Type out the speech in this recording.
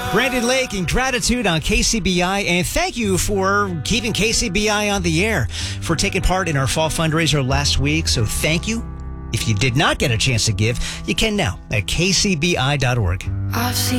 Brandon Lake and Gratitude on KCBI. And thank you for keeping KCBI on the air, for taking part in our fall fundraiser last week. So thank you. If you did not get a chance to give, you can now at kcbi.org. I've seen